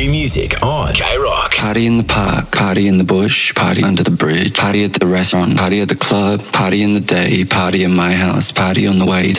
new music on K-Rock. Party in the park, party in the bush, party under the bridge, party at the restaurant, party at the club, party in the day, party in my house, party on the way